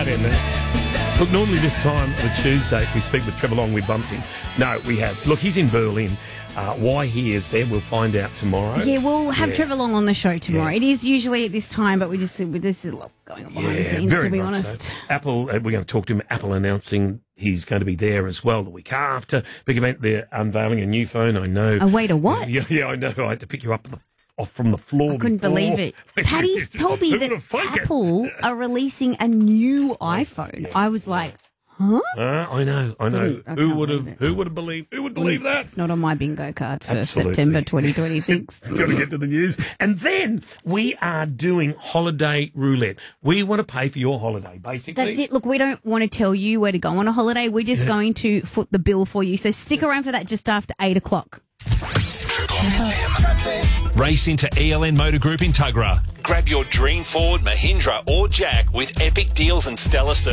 that in there. Look, normally this time on a Tuesday, we speak with Trevor Long. We bumped him. No, we have. Look, he's in Berlin. Why he is there, we'll find out tomorrow. Yeah, we'll have Trevor Long on the show tomorrow. Yeah. It is usually at this time, but this is a lot going on behind the scenes, to be honest. So. Apple, we're going to talk to him. Apple announcing he's going to be there as well the week after. Big event, they're unveiling a new phone, I know. Oh, wait, a what? Yeah, I know. I had to pick you up off from the floor. I couldn't believe it. Paddy's told me that Apple are releasing a new iPhone. I was like, huh? I know. Who would have believed? Who would believe that? It's not on my bingo card for September 2026. Got to get to the news. And then we are doing holiday roulette. We want to pay for your holiday, basically. That's it. Look, we don't want to tell you where to go on a holiday. We're just going to foot the bill for you. So stick around for that just after 8 o'clock. Race into ELN Motor Group in Tuggerah. Grab your dream Ford, Mahindra or Jack with epic deals and stellar service.